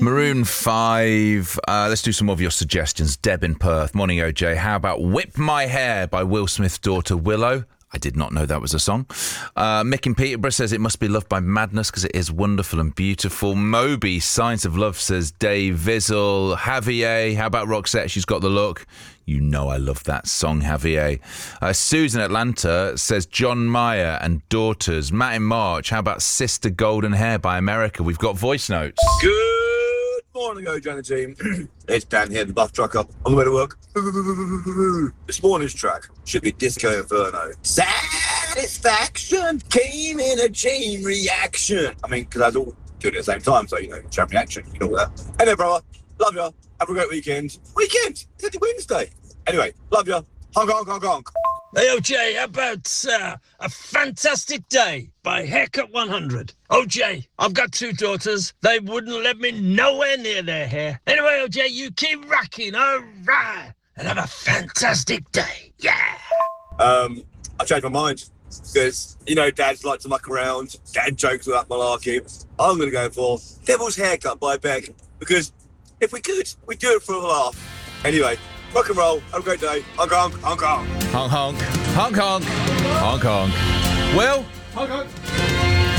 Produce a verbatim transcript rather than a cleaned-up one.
Maroon five. Uh, let's do some more of your suggestions. Deb in Perth. Morning, O J. How about Whip My Hair by Will Smith's daughter Willow? I did not know that was a song. Uh, Mick in Peterborough says it must be Loved by Madness because it is wonderful and beautiful. Moby, Signs of Love, says Dave Vizzle. Javier, how about Roxette? She's got the look. You know I love that song, Javier. Uh, Susan Atlanta says John Mayer and Daughters. Matt in March, how about Sister Golden Hair by America? We've got voice notes. Good morning, O J and the team. It's Dan here, the buff trucker, on the way to work. This morning's track should be Disco Inferno. Satisfaction came in a chain reaction. I mean, because I was all doing it at the same time, so, you know, chain reaction, you know that. Anyway, brother, love ya. Have a great weekend. Weekend? It's only Wednesday. Anyway, love ya. Honk, honk, honk, honk. Hey, O J, how about uh, A Fantastic Day by Haircut one hundred? O J, I've got two daughters. They wouldn't let me nowhere near their hair. Anyway, O J, you keep rocking, all right? And have a fantastic day. Yeah. Um, I've changed my mind. Because, you know, dads like to muck around. Dad jokes without malarkey. I'm going to go for Devil's Haircut by Beck. Because if we could, we'd do it for a laugh. Anyway, rock and roll. Have a great day. Honk, honk, honk, honk. Honk, honk. Honk, honk. Honk, honk. Will? Honk, honk.